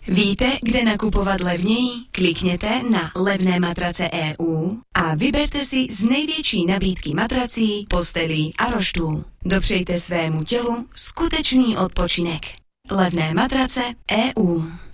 Víte, kde nakupovat levněji? Klikněte na Levné matrace EU a vyberte si z největší nabídky matrací, postelí a roštů. Dopřejte svému tělu skutečný odpočinek. Levné matrace EU.